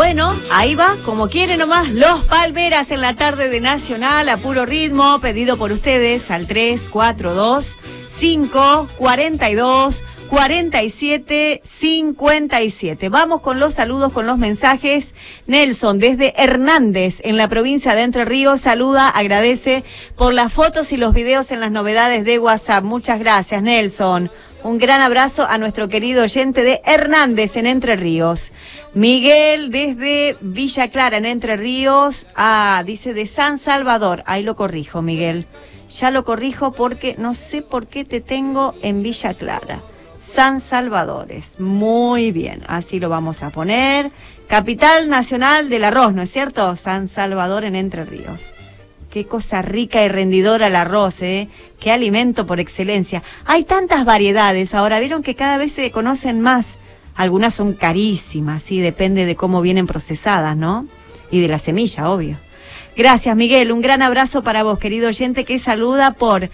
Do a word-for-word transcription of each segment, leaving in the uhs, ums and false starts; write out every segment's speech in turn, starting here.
Bueno, ahí va, como quiere nomás, Los Palmeras en la tarde de Nacional, a puro ritmo, pedido por ustedes al tres cuatro dos, cinco cuatro dos, cuatro siete cinco siete. Vamos con los saludos, con los mensajes. Nelson, desde Hernández, en la provincia de Entre Ríos, saluda, agradece por las fotos y los videos en las novedades de WhatsApp. Muchas gracias, Nelson. Un gran abrazo a nuestro querido oyente de Hernández, en Entre Ríos. Miguel, desde Villa Clara, en Entre Ríos. Ah, dice de San Salvador. Ahí lo corrijo, Miguel. Ya lo corrijo porque no sé por qué te tengo en Villa Clara. San Salvador. Muy bien, así lo vamos a poner. Capital nacional del arroz, ¿no es cierto? San Salvador, en Entre Ríos. Qué cosa rica y rendidora el arroz, ¿eh? Qué alimento por excelencia. Hay tantas variedades ahora, vieron que cada vez se conocen más. Algunas son carísimas, sí, depende de cómo vienen procesadas, ¿no? Y de la semilla, obvio. Gracias, Miguel. Un gran abrazo para vos, querido oyente, que saluda por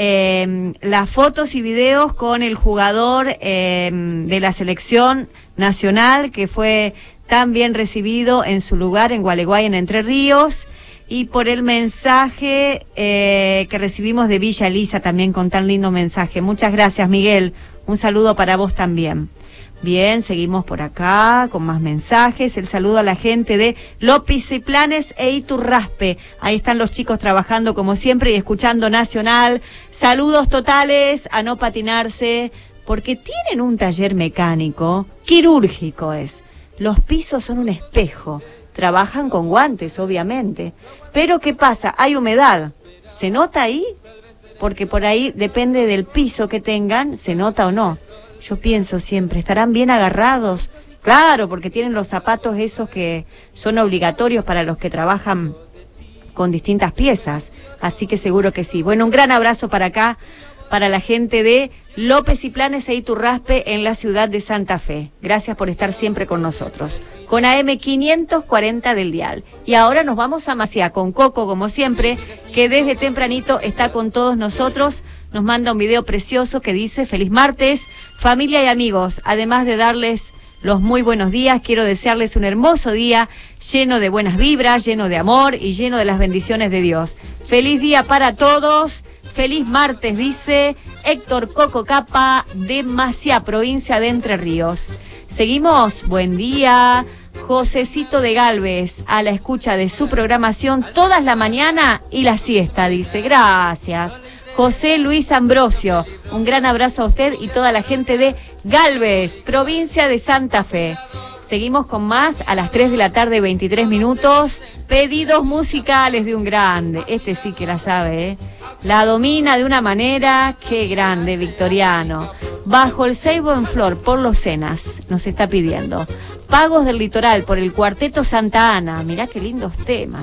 eh, las fotos y videos con el jugador eh, de la selección nacional, que fue tan bien recibido en su lugar en Gualeguay, en Entre Ríos. Y por el mensaje eh, que recibimos de Villa Elisa también, con tan lindo mensaje. Muchas gracias, Miguel. Un saludo para vos también. Bien, seguimos por acá con más mensajes. El saludo a la gente de López y Planes e Iturraspe. Ahí están los chicos trabajando como siempre y escuchando Nacional. Saludos totales, a no patinarse, porque tienen un taller mecánico, quirúrgico es. Los pisos son un espejo. Trabajan con guantes, obviamente. Pero ¿qué pasa? Hay humedad. ¿Se nota ahí? Porque por ahí depende del piso que tengan, se nota o no. Yo pienso siempre, ¿estarán bien agarrados? Claro, porque tienen los zapatos esos que son obligatorios para los que trabajan con distintas piezas. Así que seguro que sí. Bueno, un gran abrazo para acá, para la gente de López y Planes e Iturraspe en la ciudad de Santa Fe. Gracias por estar siempre con nosotros. Con A M quinientos cuarenta del dial. Y ahora nos vamos a Maciá con Coco, como siempre, que desde tempranito está con todos nosotros. Nos manda un video precioso que dice: feliz martes, familia y amigos. Además de darles los muy buenos días, quiero desearles un hermoso día lleno de buenas vibras, lleno de amor y lleno de las bendiciones de Dios. Feliz día para todos. Feliz martes, dice Héctor Coco Capa de Maciá, provincia de Entre Ríos. Seguimos, buen día. Josecito de Galvez, a la escucha de su programación todas la mañana y la siesta, dice. Gracias. José Luis Ambrosio, un gran abrazo a usted y toda la gente de Galvez, provincia de Santa Fe. Seguimos con más a las tres de la tarde, veintitrés minutos. Pedidos musicales de un grande. Este sí que la sabe, ¿eh? La domina de una manera, qué grande, Victoriano. Bajo el ceibo en flor, por los Cenas, nos está pidiendo. Pagos del Litoral, por el Cuarteto Santa Ana. Mirá qué lindos temas.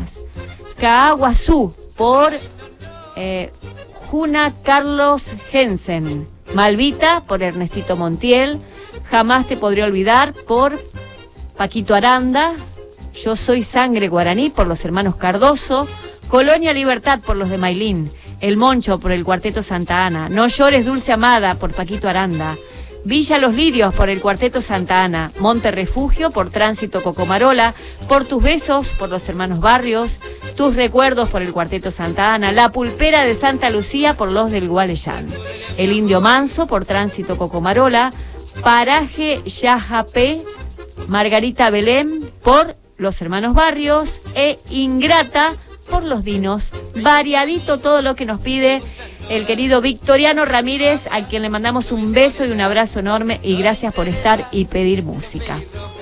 Caaguazú, por eh, Juna Carlos Jensen. Malvita, por Ernestito Montiel. Jamás te podré olvidar, por Paquito Aranda. Yo soy sangre guaraní, por los hermanos Cardoso. Colonia Libertad, por los de Mailín. El Moncho, por el Cuarteto Santa Ana. No llores, dulce amada, por Paquito Aranda. Villa Los Lirios, por el Cuarteto Santa Ana. Monte Refugio, por Tránsito Cocomarola. Por tus besos, por los hermanos Barrios. Tus recuerdos, por el Cuarteto Santa Ana. La Pulpera de Santa Lucía, por los del Gualeyán. El Indio Manso, por Tránsito Cocomarola. Paraje Yajapé, Margarita Belén, por los hermanos Barrios. E Ingrata, por los Dinos. Variadito todo lo que nos pide el querido Victoriano Ramírez, al quien le mandamos un beso y un abrazo enorme y gracias por estar y pedir música.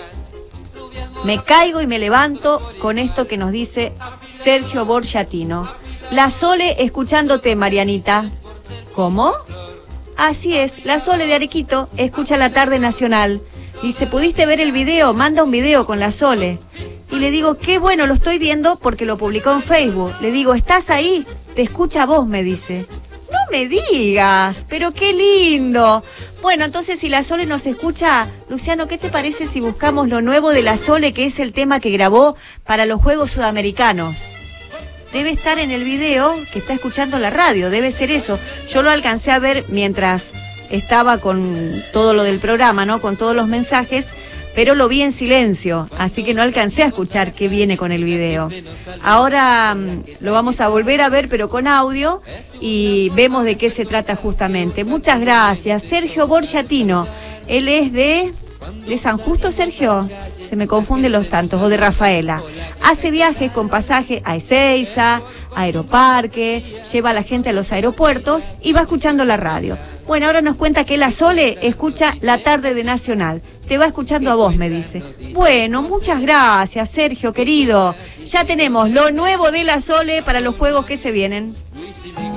Me caigo y me levanto con esto que nos dice Sergio Borgiatino. La Sole escuchándote, Marianita. ¿Cómo? Así es, la Sole de Arequito escucha La Tarde Nacional. Dice, ¿pudiste ver el video? Manda un video con la Sole. Y le digo, qué bueno, lo estoy viendo porque lo publicó en Facebook. Le digo, ¿estás ahí? Te escucha vos, me dice. No me digas, pero qué lindo. Bueno, entonces si la Sole nos escucha, Luciano, ¿qué te parece si buscamos lo nuevo de la Sole, que es el tema que grabó para los Juegos Sudamericanos? Debe estar en el video que está escuchando la radio, debe ser eso. Yo lo alcancé a ver mientras estaba con todo lo del programa, ¿no? Con todos los mensajes. pero lo vi en silencio, así que no alcancé a escuchar qué viene con el video. Ahora mmm, lo vamos a volver a ver, pero con audio, y vemos de qué se trata justamente. Muchas gracias. Sergio Borgiatino, él es de, de San Justo, Sergio, se me confunden los tantos, o de Rafaela. Hace viajes con pasaje a Ezeiza, Aeroparque, lleva a la gente a los aeropuertos y va escuchando la radio. Bueno, ahora nos cuenta que la Sole escucha la tarde de Nacional. Te va escuchando a vos, me dice. Bueno, muchas gracias, Sergio, querido. Ya tenemos lo nuevo de la Sole para los juegos que se vienen.